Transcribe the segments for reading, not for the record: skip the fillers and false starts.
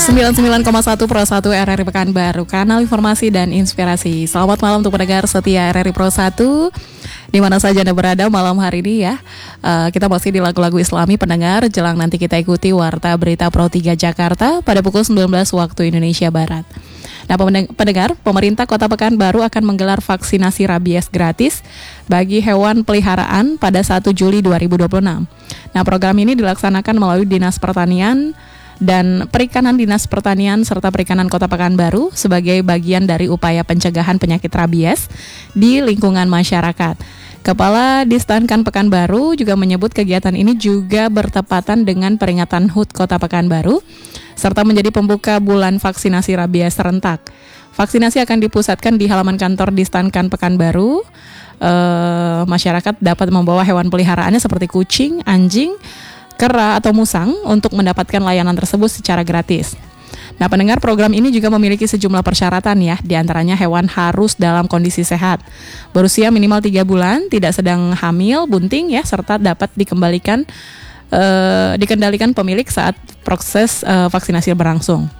99,1 Pro 1 RRI Pekanbaru, kanal informasi dan inspirasi. Selamat malam untuk pendengar setia RRI Pro 1 di mana saja Anda berada malam hari ini ya. Kita masih di lagu-lagu Islami pendengar. Jelang nanti kita ikuti Warta Berita Pro 3 Jakarta pada pukul 19 waktu Indonesia Barat. Nah, pendengar, pemerintah Kota Pekanbaru akan menggelar vaksinasi rabies gratis bagi hewan peliharaan pada 1 Juli 2026. Nah, program ini dilaksanakan melalui Dinas Pertanian dan Perikanan Dinas Pertanian serta Perikanan Kota Pekanbaru sebagai bagian dari upaya pencegahan penyakit rabies di lingkungan masyarakat. Kepala Disdankan Pekanbaru juga menyebut kegiatan ini juga bertepatan dengan peringatan HUT Kota Pekanbaru serta menjadi pembuka bulan vaksinasi rabies serentak. Vaksinasi akan dipusatkan di halaman kantor Disdankan Pekanbaru. Masyarakat dapat membawa hewan peliharaannya seperti kucing, anjing, kera atau musang untuk mendapatkan layanan tersebut secara gratis. Nah, pendengar, program ini juga memiliki sejumlah persyaratan ya, diantaranya hewan harus dalam kondisi sehat, berusia minimal 3 bulan, tidak sedang hamil, bunting ya, serta dapat dikendalikan pemilik saat proses vaksinasi berlangsung.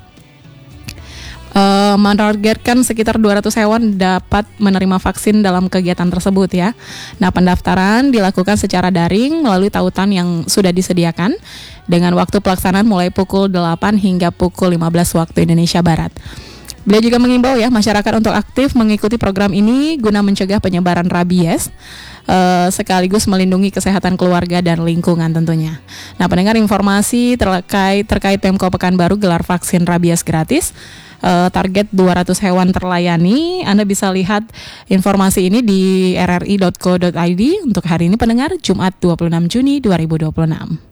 Menargetkan sekitar 200 hewan dapat menerima vaksin dalam kegiatan tersebut ya. Nah, pendaftaran dilakukan secara daring melalui tautan yang sudah disediakan dengan waktu pelaksanaan mulai pukul 8 hingga pukul 15 waktu Indonesia Barat. Beliau juga mengimbau ya masyarakat untuk aktif mengikuti program ini guna mencegah penyebaran rabies sekaligus melindungi kesehatan keluarga dan lingkungan tentunya. Nah, pendengar, informasi terkait Pemko Pekanbaru gelar vaksin rabies gratis. Target 200 hewan terlayani. Anda bisa lihat informasi ini di rri.co.id untuk hari ini pendengar Jumat 26 Juni 2026.